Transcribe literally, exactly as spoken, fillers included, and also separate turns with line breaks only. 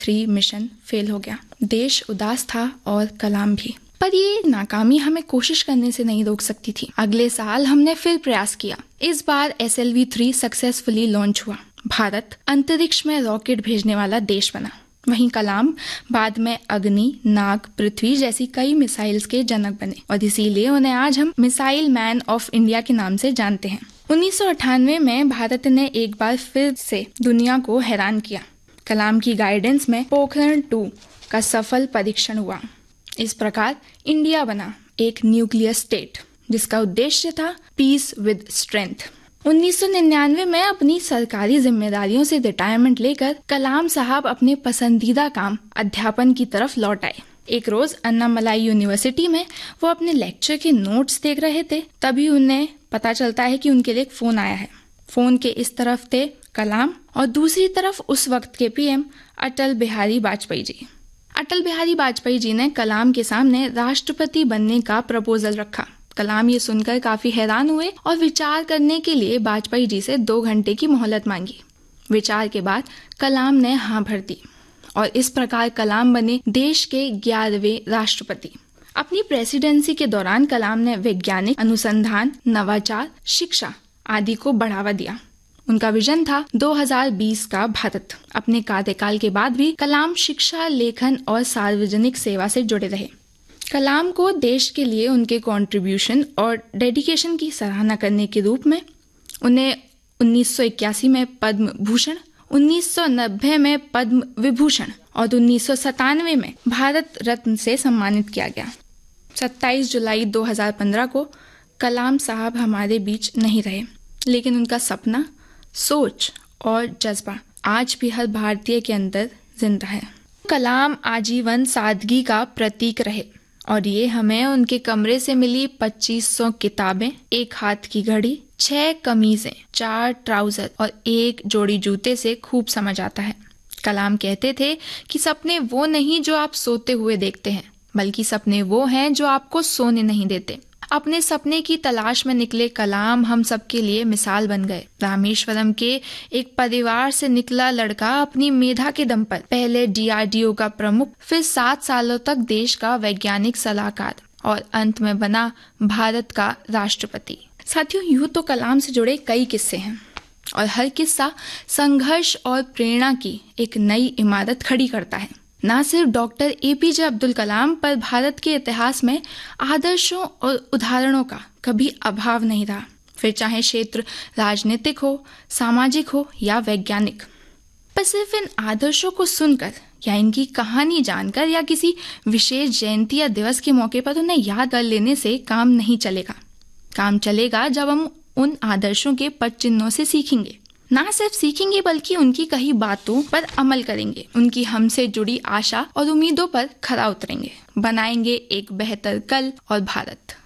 Three mission fail हो गया। देश उदास था और कलाम भी। पर ये नाकामी हमें कोशिश करने से नहीं रोक सकती थी। अगले साल हमने फिर प्रयास किया। इस बार S L V three successfully launch हुआ। भारत अंतरिक्ष में रॉकेट भेजने वाला देश बना। वहीं कलाम बाद में अग्नि, नाग, पृथ्वी जैसी कई मिसाइल्स के जनक बने और इसीलिए उन्हें आज हम मिसाइल मैन ऑफ इंडिया के नाम से जानते हैं। उन्नीस सौ अट्ठानवे में भारत ने एक बार फिर से दुनिया को हैरान किया। कलाम की गाइडेंस में पोखरण टू का सफल परीक्षण हुआ। इस प्रकार इंडिया बना एक न्यूक्लियर स्टेट जिसका उद्देश्य था पीस विद स्ट्रेंथ। उन्नीस सौ निन्यानवे में अपनी सरकारी जिम्मेदारियों से रिटायरमेंट लेकर कलाम साहब अपने पसंदीदा काम अध्यापन की तरफ लौट आए। एक रोज अन्नामलाई यूनिवर्सिटी में वो अपने लेक्चर के नोट्स देख रहे थे, तभी उन्हें पता चलता है कि उनके लिए एक फोन आया है। फोन के इस तरफ थे कलाम और दूसरी तरफ उस वक्त के पी एम अटल बिहारी वाजपेयी जी। अटल बिहारी वाजपेयी जी ने कलाम के सामने राष्ट्रपति बनने का प्रपोजल रखा। कलाम ये सुनकर काफी हैरान हुए और विचार करने के लिए वाजपेयी जी से दो घंटे की मोहलत मांगी। विचार के बाद कलाम ने हाँ भर दी और इस प्रकार कलाम बने देश के ग्यारहवें राष्ट्रपति। अपनी प्रेसिडेंसी के दौरान कलाम ने वैज्ञानिक अनुसंधान, नवाचार, शिक्षा आदि को बढ़ावा दिया। उनका विजन था दो हज़ार बीस का भारत। अपने कार्यकाल के बाद भी कलाम शिक्षा, लेखन और सार्वजनिक सेवा से जुड़े रहे। कलाम को देश के लिए उनके कंट्रीब्यूशन और डेडिकेशन की सराहना करने के रूप में उन्हें उन्नीस सौ इक्यासी में पद्म भूषण, उन्नीस सौ नब्बे में पद्म विभूषण और उन्नीस सौ सतानवे में भारत रत्न से सम्मानित किया गया। सत्ताईस जुलाई दो हज़ार पंद्रह को कलाम साहब हमारे बीच नहीं रहे, लेकिन उनका सपना, सोच और जज्बा आज भी हर भारतीय के अंदर जिंदा है। कलाम आजीवन सादगी का प्रतीक रहे और ये हमें उनके कमरे से मिली पच्चीस सौ किताबें, एक हाथ की घड़ी, छह कमीजें, चार ट्राउजर और एक जोड़ी जूते से खूब समझ आता है। कलाम कहते थे कि सपने वो नहीं जो आप सोते हुए देखते हैं, बल्कि सपने वो हैं जो आपको सोने नहीं देते। अपने सपने की तलाश में निकले कलाम हम सबके लिए मिसाल बन गए। रामेश्वरम के एक परिवार से निकला लड़का अपनी मेधा के दम पर पहले डी आर डी ओ का प्रमुख, फिर सात सालों तक देश का वैज्ञानिक सलाहकार और अंत में बना भारत का राष्ट्रपति। साथियों, यूं तो कलाम से जुड़े कई किस्से हैं और हर किस्सा संघर्ष और प्रेरणा की एक नई इमारत खड़ी करता है। न सिर्फ डॉक्टर ए पी जे अब्दुल कलाम पर भारत के इतिहास में आदर्शों और उदाहरणों का कभी अभाव नहीं रहा, फिर चाहे क्षेत्र राजनीतिक हो, सामाजिक हो या वैज्ञानिक। पर सिर्फ इन आदर्शों को सुनकर या इनकी कहानी जानकर या किसी विशेष जयंती या दिवस के मौके पर उन्हें याद कर लेने से काम नहीं चलेगा। काम चलेगा जब हम उन आदर्शों के पद चिन्हों से सीखेंगे। ना सिर्फ सीखेंगे बल्कि उनकी कही बातों पर अमल करेंगे, उनकी हमसे जुड़ी आशा और उम्मीदों पर खरा उतरेंगे, बनाएंगे एक बेहतर कल और भारत।